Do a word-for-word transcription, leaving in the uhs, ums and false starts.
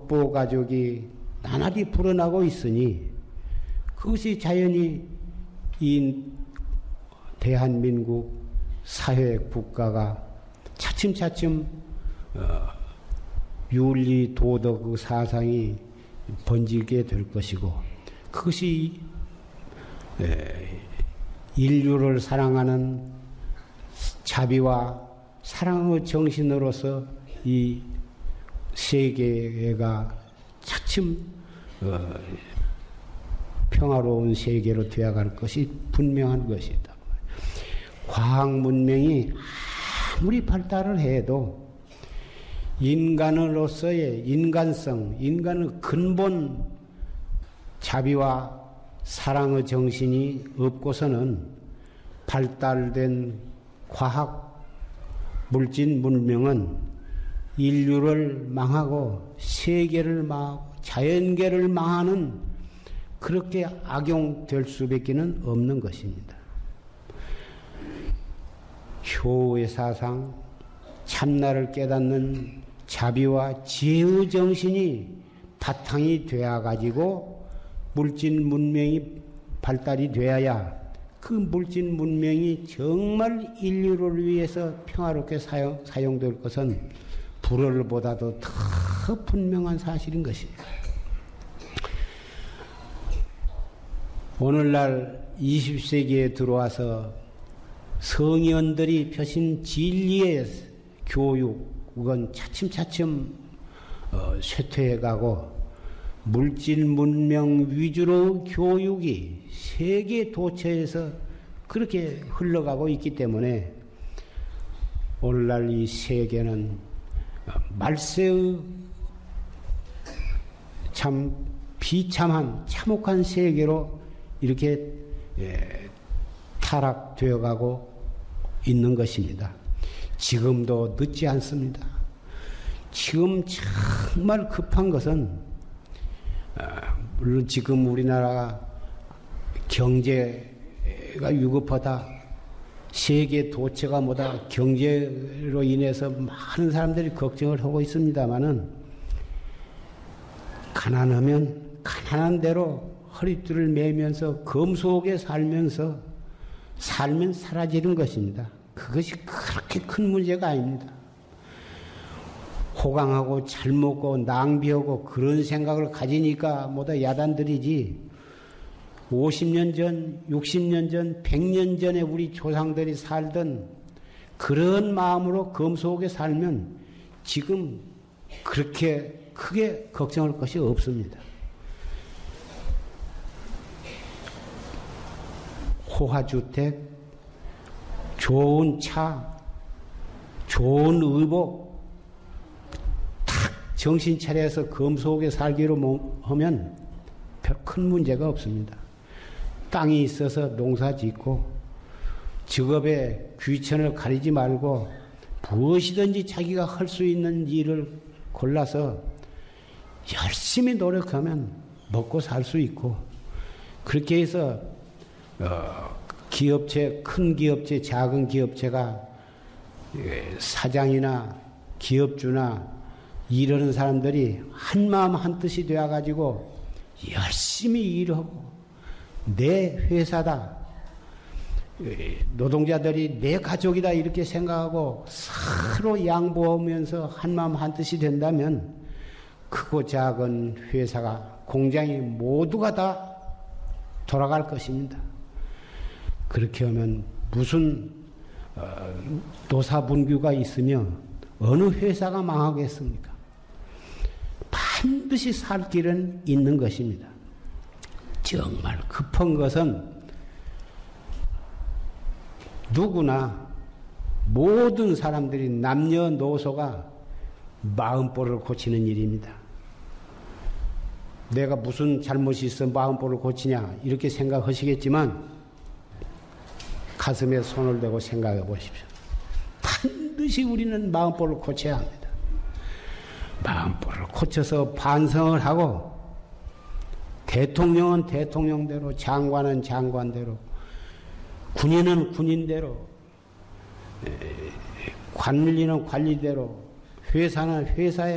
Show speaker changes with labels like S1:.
S1: 족보 가족이 나날이 불어나고 있으니 그것이 자연히 이 대한민국 사회 국가가 차츰차츰 어, 윤리 도덕 그 사상이 번지게 될 것이고 그것이 에, 인류를 사랑하는 자비와 사랑의 정신으로서 이 세계가 차츰 어, 평화로운 세계로 되어갈 것이 분명한 것이다. 과학 문명이 아무리 발달을 해도 인간으로서의 인간성, 인간의 근본 자비와 사랑의 정신이 없고서는 발달된 과학 물질 문명은 인류를 망하고 세계를 망하고 자연계를 망하는 그렇게 악용될 수밖에 없는 것입니다. 효의 사상, 참나를 깨닫는 자비와 지혜의 정신이 바탕이 되어가지고 물질 문명이 발달이 되어야 그 물질 문명이 정말 인류를 위해서 평화롭게 사용, 사용될 것은 불월보다도 더 분명한 사실인 것입니다. 오늘날 이십 세기에 들어와서 성현들이 펴신 진리의 교육은 차츰차츰 어, 쇠퇴해가고 물질 문명 위주로 교육이 세계 도처에서 그렇게 흘러가고 있기 때문에 오늘날 이 세계는 말세의 참 비참한 참혹한 세계로 이렇게 예, 타락되어 가고 있는 것입니다. 지금도 늦지 않습니다. 지금 정말 급한 것은 물론 지금 우리나라가 경제가 위급하다, 세계 도처가 뭐다, 경제로 인해서 많은 사람들이 걱정을 하고 있습니다마는 가난하면 가난한 대로 허리띠를 매면서 검소하게 살면서 살면 사라지는 것입니다. 그것이 그렇게 큰 문제가 아닙니다. 호강하고 잘 먹고 낭비하고 그런 생각을 가지니까 뭐다 야단들이지. 오십 년 전, 육십 년 전, 백 년 전에 우리 조상들이 살던 그런 마음으로 검소하게 살면 지금 그렇게 크게 걱정할 것이 없습니다. 호화주택, 좋은 차, 좋은 의복, 탁 정신 차려서 검소하게 살기로 하면 별 큰 문제가 없습니다. 땅이 있어서 농사 짓고 직업에 귀천을 가리지 말고 무엇이든지 자기가 할 수 있는 일을 골라서 열심히 노력하면 먹고 살 수 있고 그렇게 해서 어, 기업체, 큰 기업체, 작은 기업체가 사장이나 기업주나 이러는 사람들이 한마음 한뜻이 되어가지고 열심히 일하고 내 회사다, 노동자들이 내 가족이다 이렇게 생각하고 서로 양보하면서 한마음 한뜻이 된다면 크고 작은 회사가, 공장이 모두가 다 돌아갈 것입니다. 그렇게 하면 무슨 어, 노사분규가 있으며 어느 회사가 망하겠습니까? 반드시 살 길은 있는 것입니다. 정말 급한 것은 누구나 모든 사람들이 남녀노소가 마음볼을 고치는 일입니다. 내가 무슨 잘못이 있어 마음볼을 고치냐 이렇게 생각하시겠지만 가슴에 손을 대고 생각해 보십시오. 반드시 우리는 마음볼을 고쳐야 합니다. 마음볼을 고쳐서 반성을 하고 대통령은 대통령대로, 장관은 장관대로, 군인은 군인대로, 관리는 관리대로, 회사는 회사의